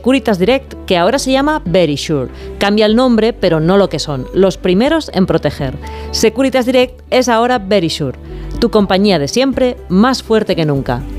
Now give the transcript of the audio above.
Securitas Direct, que ahora se llama Verisure. Cambia el nombre, pero no lo que son, los primeros en proteger. Securitas Direct es ahora Verisure, tu compañía de siempre, más fuerte que nunca.